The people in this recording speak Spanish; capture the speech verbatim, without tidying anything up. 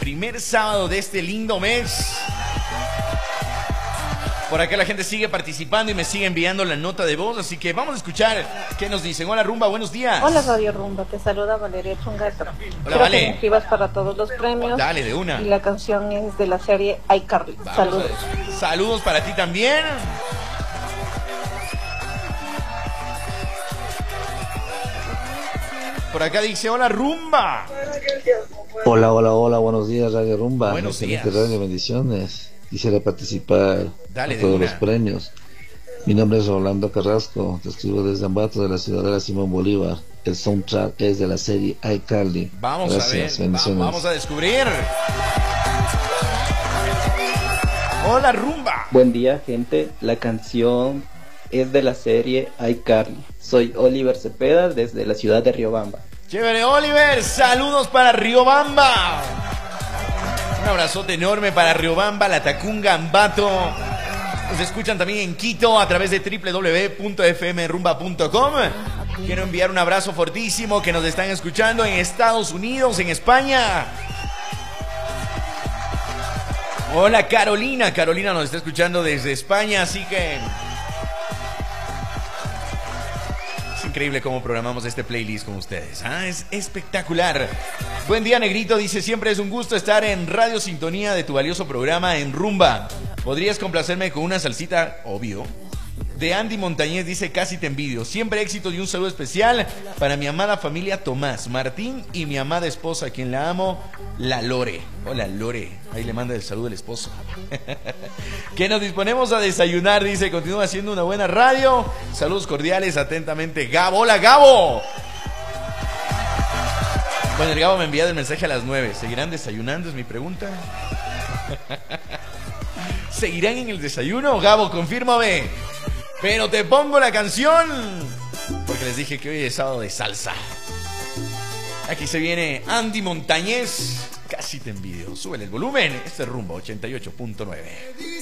primer sábado de este lindo mes. Por acá la gente sigue participando y me sigue enviando la nota de voz, así que vamos a escuchar qué nos dicen. Hola Rumba, buenos días. Hola Radio Rumba, te saluda Valeria Chungato. Hola, Quiero Vale. que me inscribas para todos los premios. Dale, de una. Y la canción es de la serie iCarly. Vamos Saludos. a- Saludos para ti también. Por acá dice, hola Rumba. Hola, hola, hola, buenos días Radio Rumba. Buenos Excelente días. Radio, bendiciones. Quisiera participar Dale, en de todos una. los premios. Mi nombre es Rolando Carrasco, te escribo desde Ambato de la Ciudadela Simón Bolívar. El soundtrack es de la serie iCarly. Vamos Gracias, a ver, va- bendiciones. vamos a descubrir. Hola Rumba. Buen día, gente. La canción es de la serie iCarly. Soy Oliver Cepeda desde la ciudad de Riobamba. Chévere, Oliver. Saludos para Riobamba. Un abrazote enorme para Riobamba, La Tacunga, Ambato. Nos escuchan también en Quito a través de doble u doble u doble u punto f m rumba punto com. Quiero enviar un abrazo fortísimo que nos están escuchando en Estados Unidos, en España. Hola Carolina. Carolina nos está escuchando desde España, así que... Es increíble cómo programamos este playlist con ustedes. ¿Ah? Es espectacular. Buen día, Negrito. Dice, siempre es un gusto estar en Radio Sintonía de tu valioso programa en Rumba. ¿Podrías complacerme con una salsita? Obvio. De Andy Montañez dice, casi te envidio. Siempre éxito y un saludo especial para mi amada familia Tomás, Martín y mi amada esposa, a quien la amo, la Lore. Hola, Lore. Ahí le manda el saludo el esposo. Que nos disponemos a desayunar, dice, continúa haciendo una buena radio. Saludos cordiales, atentamente, Gabo. Hola, Gabo. Bueno, el Gabo me envía el mensaje a las nueve. ¿Seguirán desayunando? Es mi pregunta. ¿Seguirán en el desayuno? Gabo, confírmame. Pero te pongo la canción porque les dije que hoy es sábado de salsa. Aquí se viene Andy Montañez. Casi te envidio. Súbele el volumen. Este es Rumba ochenta y ocho punto nueve.